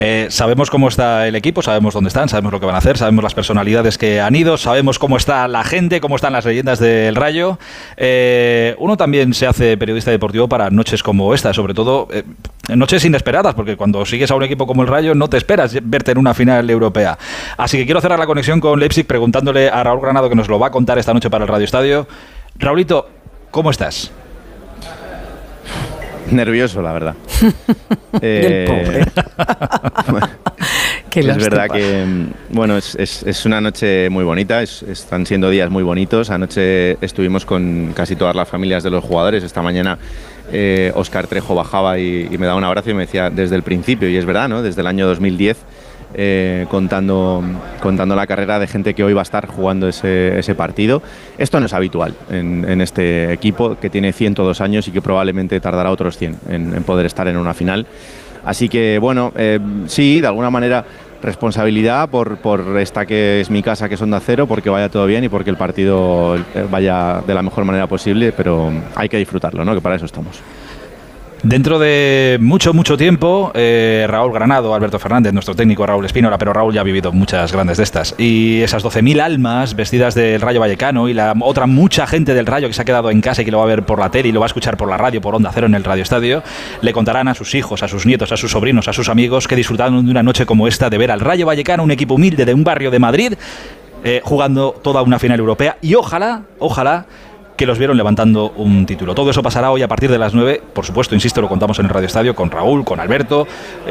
Sabemos cómo está el equipo, sabemos dónde están, sabemos lo que van a hacer, sabemos las personalidades que han ido, sabemos cómo está la gente, cómo están las leyendas del Rayo. Uno también se hace periodista deportivo para noches como esta, sobre todo noches inesperadas, porque cuando sigues a un equipo como el Rayo no te esperas verte en una final europea. Así que quiero cerrar la conexión con Leipzig preguntándole a Raúl Granado, que nos lo va a contar esta noche para el Radio Estadio. Raulito, ¿cómo estás? Nervioso, la verdad. El pobre. Es verdad que, bueno, es una noche muy bonita, están siendo días muy bonitos. Anoche estuvimos con casi todas las familias de los jugadores. Esta mañana Óscar Trejo bajaba y me daba un abrazo y me decía desde el principio, y es verdad, ¿no? Desde el año 2010, contando la carrera de gente que hoy va a estar jugando ese partido. Esto no es habitual en este equipo que tiene 102 años y que probablemente tardará otros 100 en poder estar en una final. Así que bueno, sí, de alguna manera responsabilidad por esta que es mi casa, que es Onda Cero, porque vaya todo bien y porque el partido vaya de la mejor manera posible, pero hay que disfrutarlo, ¿no? Que para eso estamos. Dentro de mucho tiempo, Raúl Granado, Alberto Fernández, nuestro técnico Raúl Espínola, pero Raúl ya ha vivido muchas grandes de estas. Y esas 12.000 almas vestidas del Rayo Vallecano y la otra mucha gente del Rayo que se ha quedado en casa y que lo va a ver por la tele y lo va a escuchar por la radio, por Onda Cero en el Radio Estadio, le contarán a sus hijos, a sus nietos, a sus sobrinos, a sus amigos que disfrutaron de una noche como esta de ver al Rayo Vallecano, un equipo humilde de un barrio de Madrid, jugando toda una final europea y ojalá que los vieron levantando un título. Todo eso pasará hoy a partir de las 9. Por supuesto, insisto, lo contamos en el Radio Estadio con Raúl, con Alberto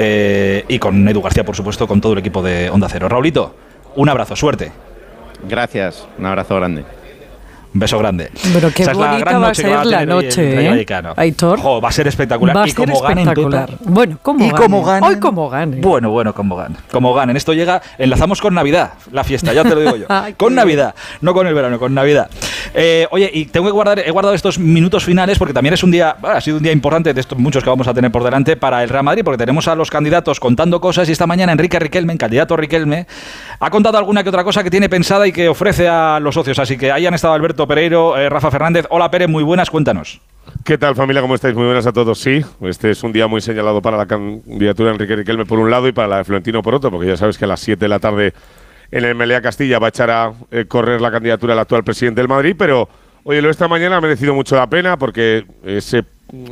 y con Edu García, por supuesto, con todo el equipo de Onda Cero. Raulito, un abrazo, suerte. Gracias, un abrazo grande. Un beso grande. Pero qué bonita va a ser la noche, Aitor. Va a ser espectacular. Va a ser espectacular. Bueno, ¿cómo ganen? Hoy cómo ganen. Bueno, como ganen. Esto llega, enlazamos con Navidad, la fiesta, ya te lo digo yo. Con Navidad, no con el verano, con Navidad. Oye, y tengo que he guardado estos minutos finales porque también es un día, ha sido un día importante de estos muchos que vamos a tener por delante para el Real Madrid, porque tenemos a los candidatos contando cosas y esta mañana Enrique Riquelme, candidato Riquelme, ha contado alguna que otra cosa que tiene pensada y que ofrece a los socios. Así que ahí han estado Alberto Pereiro, Rafa Fernández. Hola Pere, muy buenas, cuéntanos. ¿Qué tal, familia? ¿Cómo estáis? Muy buenas a todos. Sí, este es un día muy señalado para la candidatura de Enrique Riquelme por un lado y para la de Florentino por otro, porque ya sabes que a las 7 de la tarde en el Meliá Castilla va a echar a correr la candidatura del actual presidente del Madrid, pero oye, lo de esta mañana ha merecido mucho la pena porque ese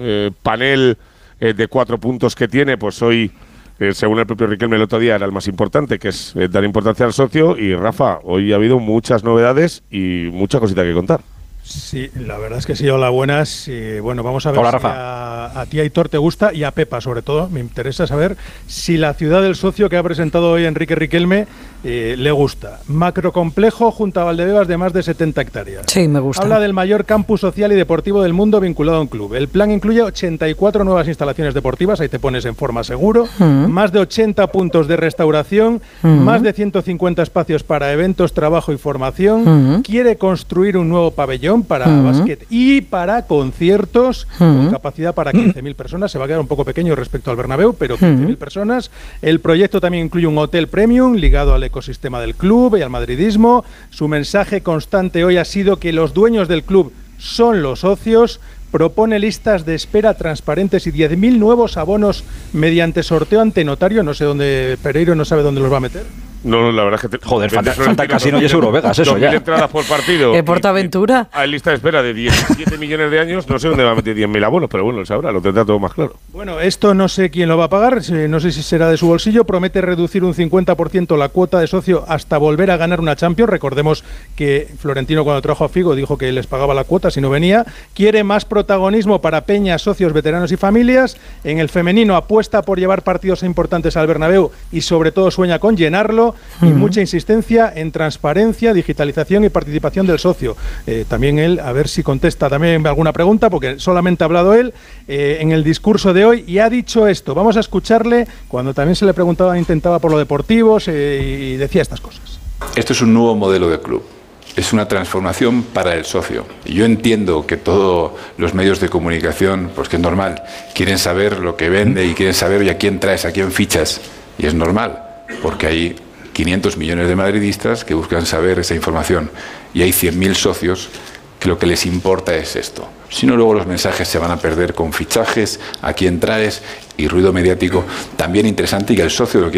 panel de 4 puntos que tiene, pues hoy, según el propio Riquelme el otro día, era el más importante, que es dar importancia al socio. Y Rafa, hoy ha habido muchas novedades y mucha cosita que contar. Sí, la verdad es que sí, hola, buenas. Bueno, vamos a ver. Hola, si Rafa. a ti, Aitor, te gusta y a Pepa, sobre todo. Me interesa saber si la ciudad del socio que ha presentado hoy Enrique Riquelme le gusta. Macrocomplejo junto a Valdebebas de más de 70 hectáreas. Sí, me gusta. Habla del mayor campus social y deportivo del mundo vinculado a un club. El plan incluye 84 nuevas instalaciones deportivas, ahí te pones en forma seguro, más de 80 puntos de restauración, más de 150 espacios para eventos, trabajo y formación. Quiere construir un nuevo pabellón para básquet y para conciertos con capacidad para 15.000 personas. Se va a quedar un poco pequeño respecto al Bernabéu, pero 15.000 personas. El proyecto también incluye un hotel premium ligado al ecosistema del club y al madridismo. Su mensaje constante hoy ha sido que los dueños del club son los socios. Propone listas de espera transparentes y 10.000 nuevos abonos mediante sorteo ante notario. No sé dónde, Pereiro no sabe dónde los va a meter. No, la verdad es que... Joder, falta el casino y es Eurovegas, eso ya. 2.000 entradas por partido. Portaventura. Hay lista de espera de 17 millones de años. No sé dónde va a meter 10.000 abonos, pero bueno, él sabrá, lo tendrá todo más claro. Bueno, esto no sé quién lo va a pagar, no sé si será de su bolsillo. Promete reducir un 50% la cuota de socio hasta volver a ganar una Champions. Recordemos que Florentino, cuando trajo a Figo, dijo que les pagaba la cuota si no venía. Quiere más protagonismo para peñas, socios, veteranos y familias. En el femenino apuesta por llevar partidos importantes al Bernabéu y sobre todo sueña con llenarlo. Y mucha insistencia en transparencia, digitalización y participación del socio. También él, a ver si contesta también alguna pregunta, porque solamente ha hablado él en el discurso de hoy y ha dicho esto. Vamos a escucharle cuando también se le preguntaba, intentaba por lo deportivo y decía estas cosas. Esto es un nuevo modelo de club. Es una transformación para el socio. Y yo entiendo que todos los medios de comunicación, pues que es normal, quieren saber lo que vende y quieren saber y a quién traes, a quién fichas. Y es normal, porque hay 500 millones de madridistas que buscan saber esa información y hay 100.000 socios que lo que les importa es esto. Si no, luego los mensajes se van a perder con fichajes, a quién traes y ruido mediático también interesante y que el socio lo quiere.